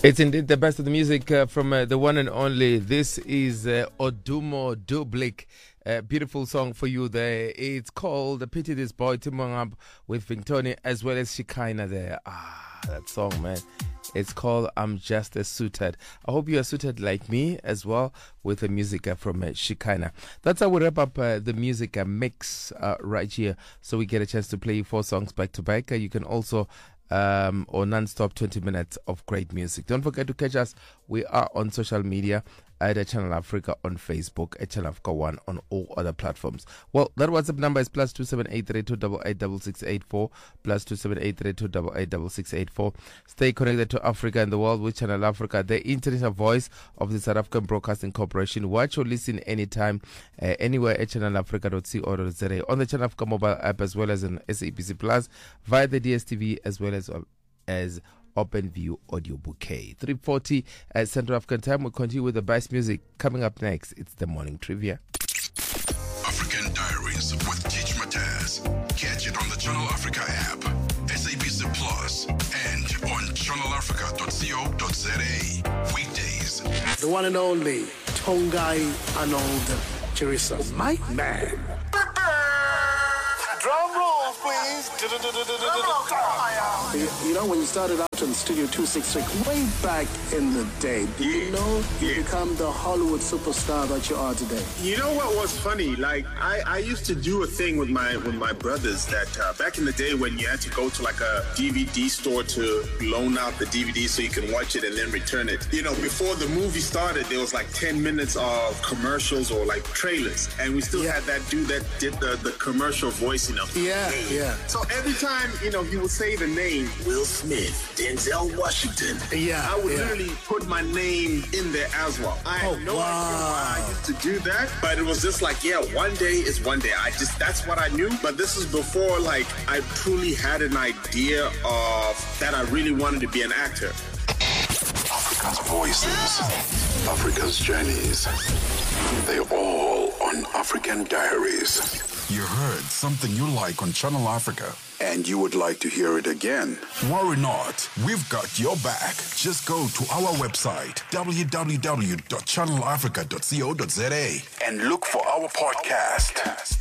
It's indeed the best of the music from the one and only. This is Odumo Dublik. Beautiful song for you there. It's called Pity This Boy, Timongab with Vingtoni as well as Shikaina there. That song, man. It's called I'm Just As Suited. I hope you are suited like me as well with the music from Shikaina. That's how we wrap up the music mix right here. So we get a chance to play you 4 songs back to back. You can also or non-stop 20 minutes of great music. Don't forget to catch us. We are on social media at Channel Africa on Facebook, at Channel Africa 1 on all other platforms. Well, that WhatsApp number is +27832886684, +27832886684. Stay connected to Africa and the world with Channel Africa, the international voice of the South African Broadcasting Corporation. Watch or listen anytime, anywhere at channelafrica.co.za, on the Channel Africa mobile app as well as on SABC Plus, via the DSTV as well as OpenView audio bouquet. 3:40 at Central African time. We'll continue with the best music. Coming up next, it's the morning trivia. African Diaries with Teach Mataz. Catch it on the Channel Africa app, SABC Plus, and on channelafrica.co.za. Weekdays. The one and only Tongai Arnold Chirisa. My man. Drum roll, please. You know, when you started out in Studio 266 way back in the day, did you know you become the Hollywood superstar that you are today? You know what was funny? Like I used to do a thing with my brothers that back in the day when you had to go to like a DVD store to loan out the DVD so you can watch it and then return it. You know, before the movie started, there was like 10 minutes of commercials or like trailers, and we still had that dude that did the commercial voice. You know. Yeah. So every time, you know, he would say the name Will Smith, Denzel Washington. I would literally put my name in there as well. I had no idea why I used to do that, but it was just like, one day is one day. That's what I knew. But this is before, like, I truly had an idea of that I really wanted to be an actor. Africa's voices, Africa's journeys. They're all on African Diaries. You heard something you like on Channel Africa, and you would like to hear it again. Worry not, we've got your back. Just go to our website, www.channelafrica.co.za, and look for our podcast.